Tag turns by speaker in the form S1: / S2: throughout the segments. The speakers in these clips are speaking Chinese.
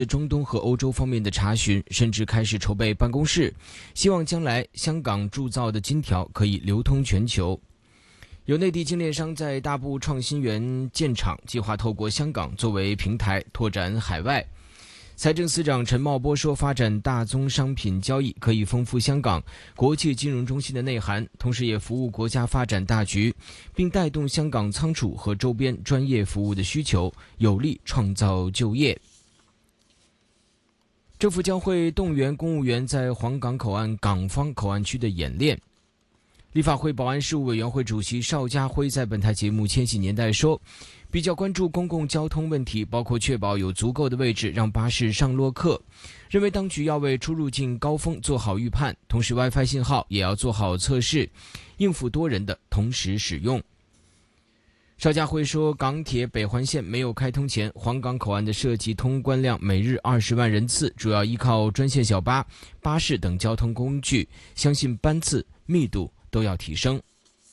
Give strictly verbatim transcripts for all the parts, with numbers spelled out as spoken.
S1: 中东和欧洲方面的查询，甚至开始筹备办公室，希望将来香港铸造的金条可以流通全球。有内地精炼商在大埔创新园建厂，计划透过香港作为平台拓展海外。财政司长陈茂波说，发展大宗商品交易可以丰富香港国际金融中心的内涵，同时也服务国家发展大局，并带动香港仓储和周边专业服务的需求，有力创造就业。政府将会动员公务员在皇岗口岸港方口岸区的演练。立法会保安事务委员会主席邵家辉在本台节目《千禧年代》说，比较关注公共交通问题，包括确保有足够的位置让巴士上落客，认为当局要为出入境高峰做好预判，同时 WiFi 信号也要做好测试，应付多人的同时使用。邵家辉说，港铁北环线没有开通前，皇岗口岸的设计通关量每日二十万人次，主要依靠专线小巴、巴士等交通工具，相信班次密度都要提升。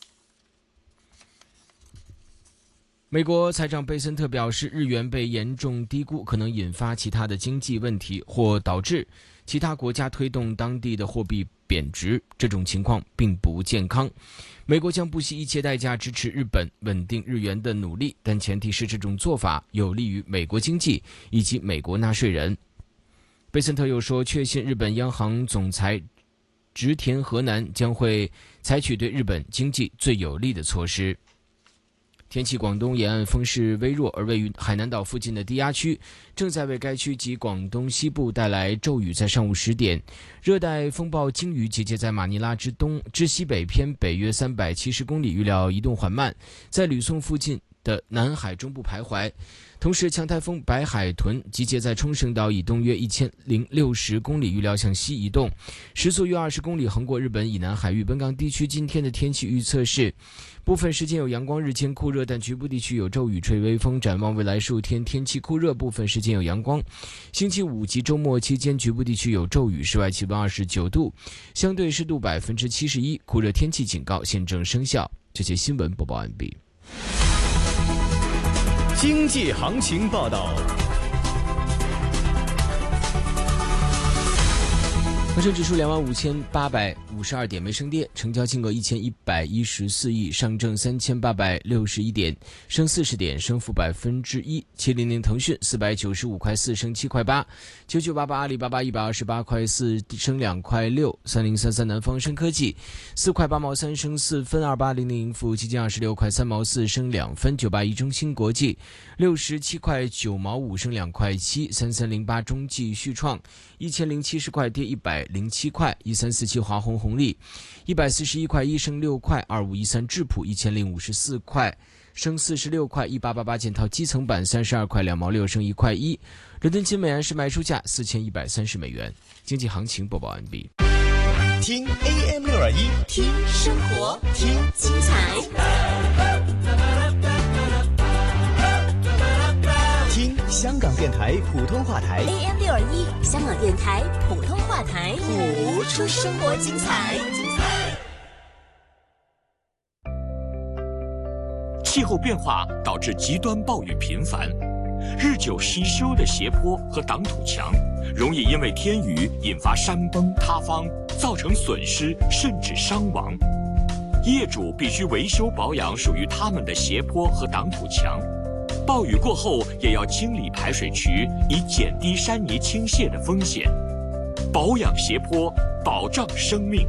S1: 美国财长贝森特表示，日元被严重低估，可能引发其他的经济问题，或导致其他国家推动当地的货币贬值，这种情况并不健康。美国将不惜一切代价支持日本稳定日元的努力，但前提是这种做法有利于美国经济以及美国纳税人。贝森特又说，确信日本央行总裁植田和男将会采取对日本经济最有利的措施。天气，广东沿岸风势微弱，而位于海南岛附近的低压区正在为该区及广东西部带来骤雨。在上午十点，热带风暴鲸鱼集结在马尼拉之东之西北偏北约三百七十公里，预料移动缓慢，在吕宋附近的南海中部徘徊。同时，强台风白海豚集结在冲绳岛以东约一千零六十公里，预料向西移动，时速约二十公里，横过日本以南海域。本港地区今天的天气预测是，部分时间有阳光，日间酷热，但局部地区有骤雨吹微风。展望未来数天，天气酷热，部分时间有阳光。星期五及周末期间，局部地区有骤雨，室外气温二十九度，相对湿度百分之七十一，酷热天气警告现正生效。这些新闻播报完毕。
S2: 经济行情报道。
S1: 恒生指数两万五千八百五十二点没升跌，成交金额一千一百一十四亿，上证三千八百六十一点，升四十点，升幅百分之一。七零零腾讯四百九十五块四，升七块八。九九八八阿里巴巴一百二十八块四，升两块六。三零三三南方生科技四块八毛三，升四分。二八零零盈富基金二十六块三毛四，升两分。九八一中芯国际六十七块九毛五，升两块七。三三零八中继续创一千零七十块，跌一百零七块。一三四七华虹红利一百四十一块一，升六块。二五一三智普一千零五十四块，升四十六块。一八八八建滔基层板三十二块两毛六，升一块一。伦敦金美元是卖出价四千一百三十美元。经济行情播报完毕。
S2: 听 A M 六二一，
S3: 听生活，听精彩，
S2: 听香港电台普通话台
S3: A M 六二一，香港电台普通话台，谱出生活精彩。
S4: 气候变化导致极端暴雨频繁，日久失修的斜坡和挡土墙容易因为天雨引发山崩塌方，造成损失甚至伤亡。业主必须维修保养属于他们的斜坡和挡土墙，暴雨过后也要清理排水渠，以减低山泥倾泻的风险。保养斜坡，保障生命。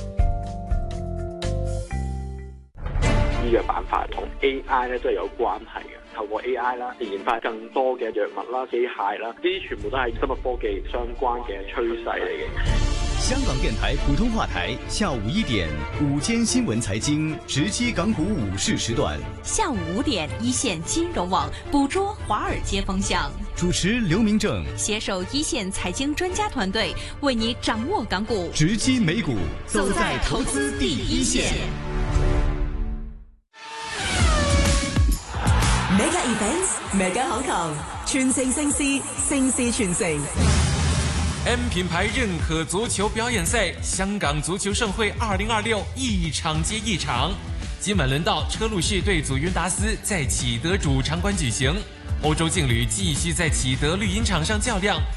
S5: 醫藥板塊同 A I 咧都係有關係嘅，透過 A I 啦，研發更多嘅藥物啦、機械啦，呢啲全部都係生物科技相關嘅趨勢嚟嘅。
S2: 香港電台普通話台下午一點午間新聞財經直擊港股午市時段，
S3: 下午五點一線金融網捕捉華爾街風向，
S2: 主持劉明正
S3: 攜手一線財經專家團隊，為你掌握港股，
S2: 直擊美股，
S3: 走在投資第一線。Mega Events Mega Hong Kong， 傳承盛事，盛事傳承。
S6: M 品牌认可足球表演赛香港足球盛会二零二六一场接一场，今晚轮到车路士对祖云达斯在启德主场馆举行。 欧洲劲旅继续在启德绿茵场上较量，